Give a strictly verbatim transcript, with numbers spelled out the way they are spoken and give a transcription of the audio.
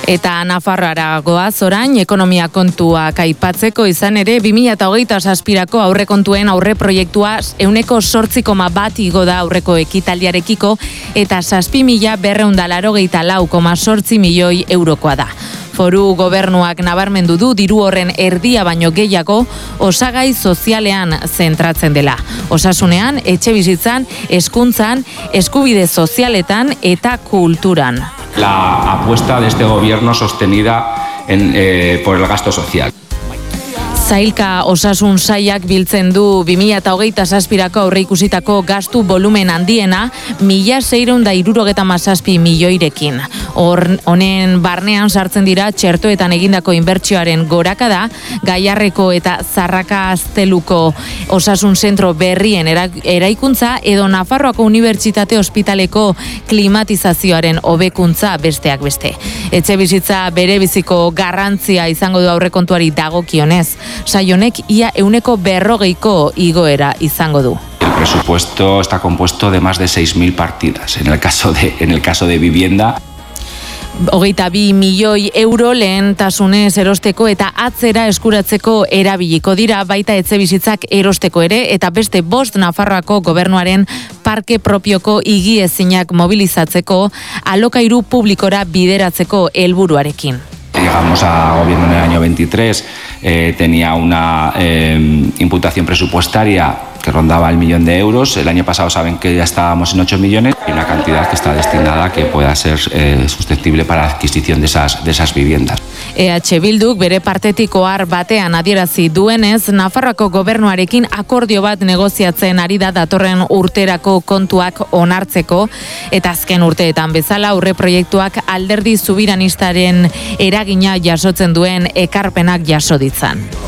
Eta Nafarroara goaz orain ekonomia kontuak aipatzeko, izan ere bi mila hogeita zazpirako aurrekontuen aurre proiektua ehuneko zortzi koma bat igo da aurreko ekitaldiarekiko eta zazpi mila berrehun eta laurogeita lau koma zortzi milioi eurokoa da. Foru gobernuak nabarmendu du diru horren erdia baino gehiago osagai sozialean zentratzen dela. Osasunean, etxebizitzan, hezkuntzan, eskubide sozialetan eta kulturan. La apuesta de este gobierno sostenida en, eh, por el gasto social. Zailka osasun sailak biltzen du bi mila hogeita zazpirako aurreikusitako gastu volumen handiena mila seiehun eta hirurogeita hamazazpi milioirekin. Honen barnean sartzen dira txertoetan egindako inbertsioaren gorakada, Gaiarreko eta Zarraka Azteluko osasun zentro berrien eraikuntza edo Nafarroako Unibertsitate Ospitaleko klimatizazioaren hobekuntza besteak beste. Etxebizitza berebiziko garrantzia izango du aurrekontuari dagokionez. Saionek ia ehuneko berrogeiko igoera izango du. El presupuesto está compuesto de más de seis mil partidas. En el caso de, en el caso de vivienda, Hogeita bi milioi euro lehentasunez erosteko eta atzera eskuratzeko erabiliko dira, baita etxebizitzak erosteko ere, eta beste bost Nafarroako gobernuaren parke propioko higiezinak mobilizatzeko alokairu publikora bideratzeko helburuarekin. Llegamos a gobierno en el año veintitrés, eh, tenía una eh, imputación presupuestaria que rondaba el millón de euros. El año pasado saben que ya estábamos en ocho millones y una cantidad que está destinada a que pueda ser eh, susceptible para la adquisición de esas, de esas viviendas. E H Bilduk bere partetik ohar batean adierazi duenez, Nafarroako gobernuarekin akordio bat negoziatzen ari da datorren urterako kontuak onartzeko, eta azken urteetan bezala aurre proiektuak alderdi zubiranistaren eragina jasotzen duen ekarpenak jaso ditzan.